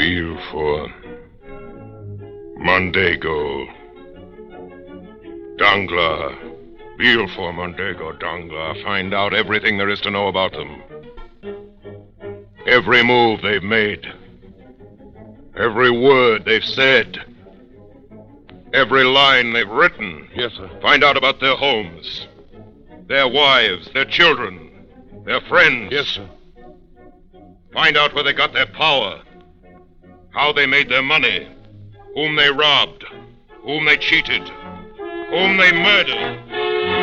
Feel for Mondego. Dangla. Feel for Mondego, Dangla. Find out everything there is to know about them. Every move they've made. Every word they've said. Every line they've written. Yes, sir. Find out about their homes. Their wives, their children, their friends. Yes, sir. Find out where they got their power. How they made their money. Whom they robbed. Whom they cheated. Whom they murdered.